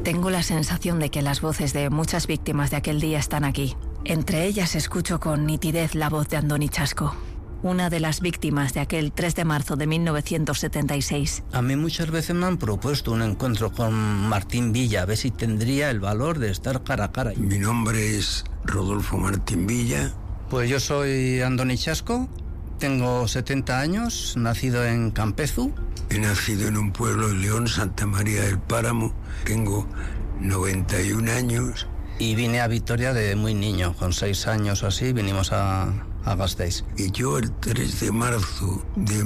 Tengo la sensación de que las voces de muchas víctimas de aquel día están aquí. Entre ellas escucho con nitidez la voz de Andoni Chasco, una de las víctimas de aquel 3 de marzo de 1976. A mí muchas veces me han propuesto un encuentro con Martín Villa, a ver si tendría el valor de estar cara a cara. Mi nombre es Rodolfo Martín Villa. Pues yo soy Andoni Chasco, tengo 70 años, nacido en Campezu. He nacido en un pueblo de León, Santa María del Páramo. Tengo 91 años. Y vine a Vitoria de muy niño, con 6 años o así, vinimos a Gasteiz. Y yo el 3 de marzo de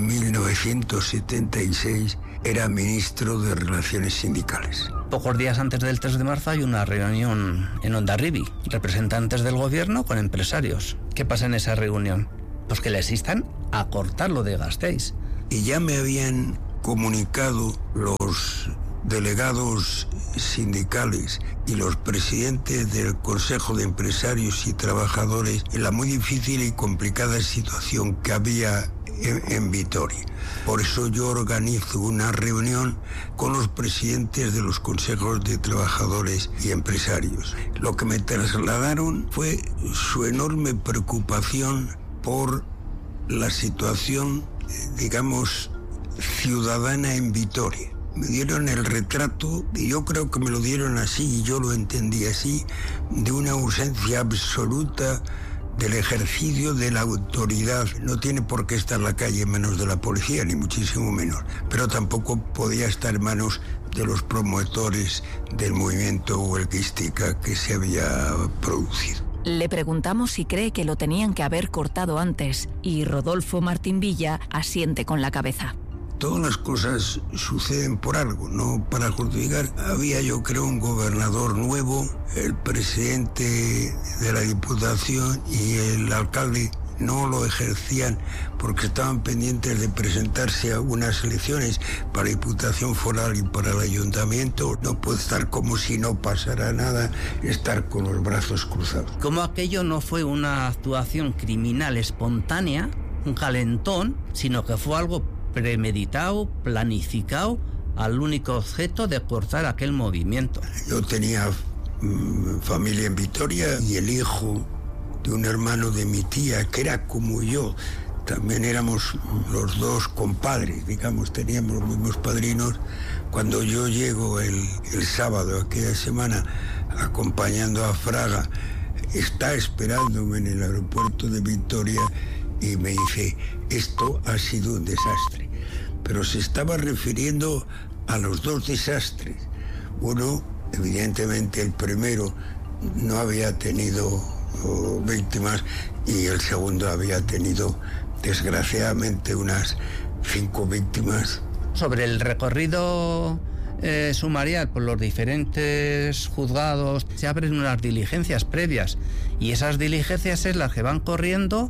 1976 era ministro de Relaciones Sindicales. Pocos días antes del 3 de marzo hay una reunión en Hondarribia, representantes del gobierno con empresarios. ¿Qué pasa en esa reunión? Pues que les instan a cortar lo de Gasteiz. Y ya me habían comunicado los delegados sindicales y los presidentes del Consejo de Empresarios y Trabajadores en la muy difícil y complicada situación que había en Vitoria. Por eso yo organizo una reunión con los presidentes de los consejos de trabajadores y empresarios. Lo que me trasladaron fue su enorme preocupación por la situación, digamos, ciudadana en Vitoria. Me dieron el retrato, y yo creo que me lo dieron así, y yo lo entendí así, de una ausencia absoluta del ejercicio de la autoridad. No tiene por qué estar la calle en manos de la policía, ni muchísimo menos, pero tampoco podía estar en manos de los promotores del movimiento huelguística que se había producido. Le preguntamos si cree que lo tenían que haber cortado antes, y Rodolfo Martín Villa asiente con la cabeza. Todas las cosas suceden por algo, no para justificar. Había, yo creo, un gobernador nuevo, el presidente de la Diputación y el alcalde no lo ejercían porque estaban pendientes de presentarse a unas elecciones para Diputación Foral y para el Ayuntamiento. No puede estar como si no pasara nada, estar con los brazos cruzados. Como aquello no fue una actuación criminal espontánea, un calentón, sino que fue algo premeditado, planificado, al único objeto de cortar aquel movimiento. Yo tenía familia en Vitoria y el hijo de un hermano de mi tía, que era como yo. También éramos los dos compadres, digamos, teníamos los mismos padrinos. Cuando yo llego el sábado, aquella semana, acompañando a Fraga, está esperándome en el aeropuerto de Vitoria y me dice, esto ha sido un desastre. Pero se estaba refiriendo a los dos desastres. Uno, evidentemente el primero, no había tenido víctimas, y el segundo había tenido, desgraciadamente, unas 5 víctimas. Sobre el recorrido sumarial por los diferentes juzgados, se abren unas diligencias previas, y esas diligencias es las que van corriendo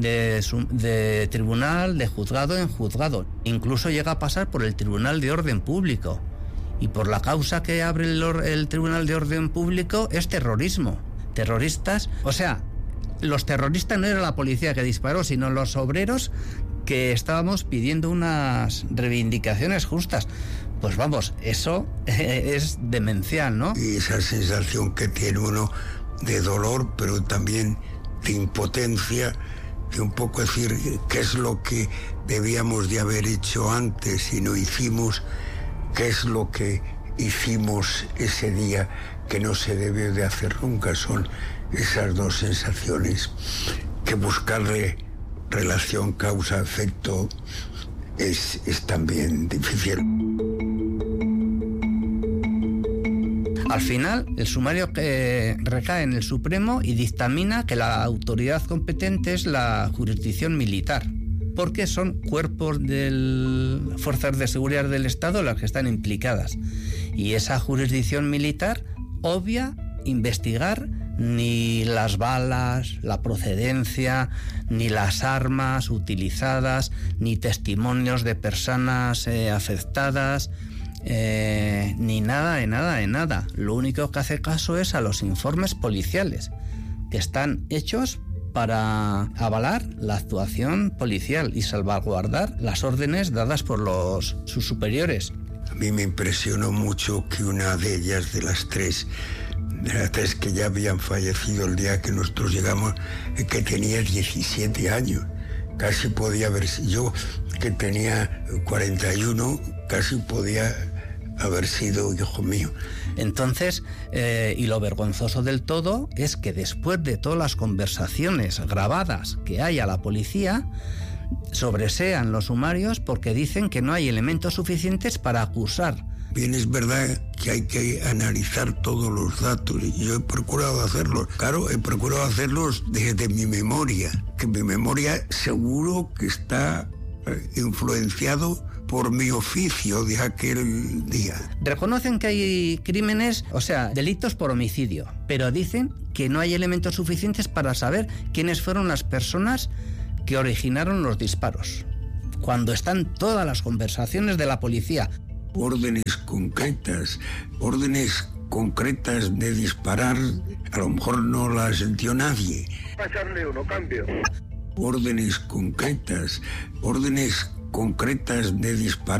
de tribunal, de juzgado en juzgado. Incluso llega a pasar por el Tribunal de Orden Público, y por la causa que abre el Tribunal de Orden Público es terrorismo. Terroristas, o sea, los terroristas no era la policía que disparó, sino los obreros que estábamos pidiendo unas reivindicaciones justas. Pues vamos, eso es demencial, ¿no? Y esa sensación que tiene uno de dolor, pero también de impotencia, de un poco decir qué es lo que debíamos de haber hecho antes y no hicimos, qué es lo que hicimos ese día que no se debió de hacer nunca. Son esas dos sensaciones, que buscarle relación causa-efecto es también difícil. Al final, el sumario recae en el Supremo y dictamina que la autoridad competente es la jurisdicción militar, porque son cuerpos de fuerzas de seguridad del Estado las que están implicadas. Y esa jurisdicción militar obvia investigar ni las balas, la procedencia, ni las armas utilizadas, ni testimonios de personas afectadas, ni nada de nada de nada. Lo único que hace caso es a los informes policiales, que están hechos para avalar la actuación policial y salvaguardar las órdenes dadas por sus superiores. A mí me impresionó mucho que una de ellas, de las tres que ya habían fallecido el día que nosotros llegamos, que tenía 17 años. Casi podía haber sido, yo que tenía 41, casi podía haber sido hijo mío. Entonces, y lo vergonzoso del todo es que después de todas las conversaciones grabadas que hay a la policía, sobresean los sumarios porque dicen que no hay elementos suficientes para acusar. Bien, es verdad que hay que analizar todos los datos y yo he procurado hacerlos. Claro, he procurado hacerlos desde mi memoria, que mi memoria seguro que está influenciado por mi oficio de aquel día. Reconocen que hay crímenes, o sea, delitos por homicidio, pero dicen que no hay elementos suficientes para saber quiénes fueron las personas que originaron los disparos, cuando están todas las conversaciones de la policía. Órdenes concretas de disparar, a lo mejor no las dio nadie. Pasarle uno, cambio. Órdenes concretas de disparar.